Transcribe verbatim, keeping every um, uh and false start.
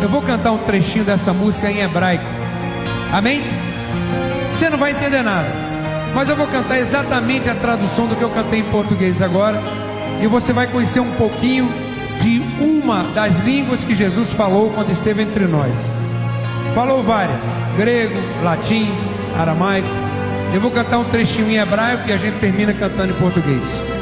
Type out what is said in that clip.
Eu vou cantar um trechinho dessa música em hebraico. Amém? Você não vai entender nada, mas eu vou cantar exatamente a tradução do que eu cantei em português agora, e você vai conhecer um pouquinho de uma das línguas que Jesus falou quando esteve entre nós. Falou várias: grego, latim, aramaico. Eu vou cantar um trechinho em hebraico e a gente termina cantando em português.